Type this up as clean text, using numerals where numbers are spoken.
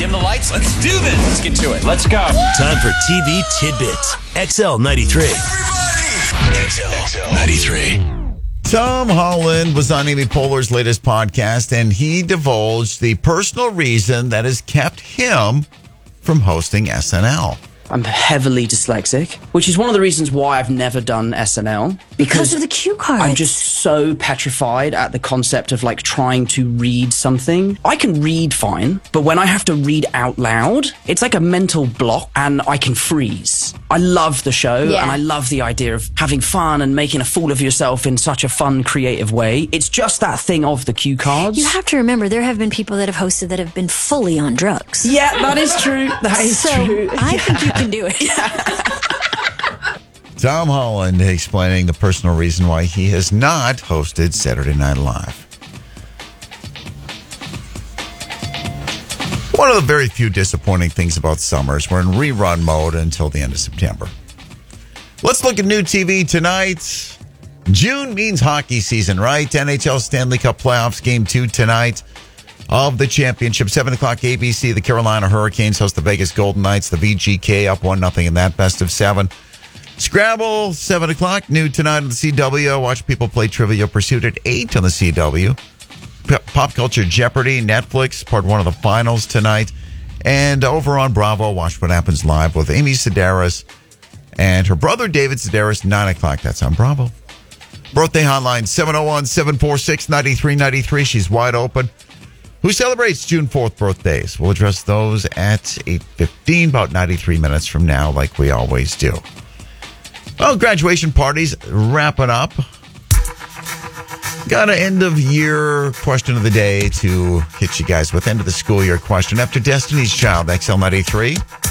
Dim the lights. Let's do this. Let's get to it. Let's go. Time for TV Tidbits. XL93. XL93. Tom Holland was on Amy Poehler's latest podcast, and he divulged the personal reason that has kept him from hosting SNL. I'm heavily dyslexic, which is one of the reasons why I've never done SNL. Because of the cue cards. I'm just so petrified at the concept of like trying to read something. I can read fine, but when I have to read out loud, it's like a mental block and I can freeze. I love the show and I love the idea of having fun and making a fool of yourself in such a fun, creative way. It's just that thing of the cue cards. You have to remember, there have been people that have hosted that have been fully on drugs. Yeah, that is true. That is true. I think you can do it. Tom Holland explaining the personal reason why he has not hosted Saturday Night Live. One of the very few disappointing things about summers, we're in rerun mode until the end of September. Let's look at new TV tonight. June means hockey season, right? NHL Stanley Cup Playoffs Game 2 tonight of the championship. 7 o'clock ABC, the Carolina Hurricanes host the Vegas Golden Knights. The VGK up 1-0 in that best of 7. Scrabble, 7 o'clock, new tonight on the CW. Watch people play Trivia Pursuit at 8 on the CW. Pop Culture Jeopardy, Netflix, part 1 of the finals tonight. And over on Bravo, watch what happens live with Amy Sedaris and her brother David Sedaris, 9 o'clock. That's on Bravo. Birthday hotline, 701-746-9393. She's wide open. Who celebrates June 4th birthdays? We'll address those at 8:15, about 93 minutes from now, like we always do. Well, graduation parties wrapping up. Got an end-of-year question of the day to hit you guys with. End of the school year question after Destiny's Child, XL93.